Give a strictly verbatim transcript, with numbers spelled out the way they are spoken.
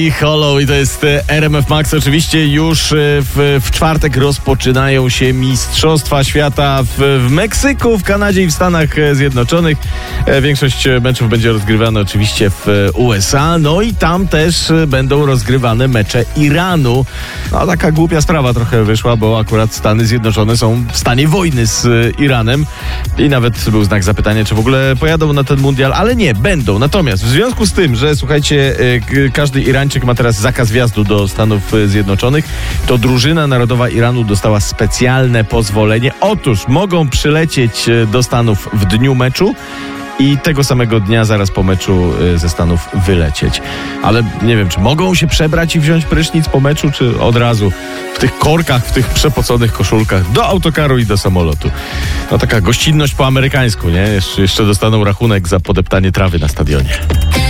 I Hollow i to jest R M F Max. Oczywiście już w, w czwartek rozpoczynają się Mistrzostwa Świata w, w Meksyku, w Kanadzie i w Stanach Zjednoczonych. Większość meczów będzie rozgrywana oczywiście w U S A, no i tam też będą rozgrywane mecze Iranu. No taka głupia sprawa trochę wyszła, bo akurat Stany Zjednoczone są w stanie wojny z Iranem i nawet był znak zapytania, czy w ogóle pojadą na ten mundial, ale nie, będą. Natomiast w związku z tym, że słuchajcie, każdy Irańczyk ma teraz zakaz wjazdu do Stanów Zjednoczonych, to drużyna narodowa Iranu dostała specjalne pozwolenie. Otóż mogą przylecieć do Stanów w dniu meczu i tego samego dnia zaraz po meczu ze Stanów wylecieć. Ale nie wiem, czy mogą się przebrać i wziąć prysznic po meczu, czy od razu w tych korkach, w tych przepoconych koszulkach do autokaru i do samolotu. No taka gościnność po amerykańsku, nie? Jeszcze, jeszcze dostaną rachunek za podeptanie trawy na stadionie.